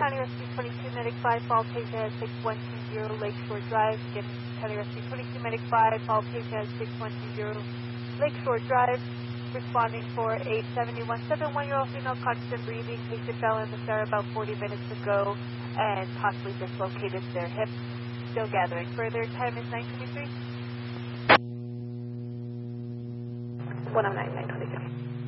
County Rescue 22 Medic 5, fall patient at 6120 Lakeshore Drive. Again, County Rescue 22 Medic 5, fall patient at 6120 Lakeshore Drive. Responding for a 7171-year-old female, constant breathing. Patient fell in the shower about 40 minutes ago and possibly dislocated their hip. Still gathering further. Time is 9:23. 109, 9:23.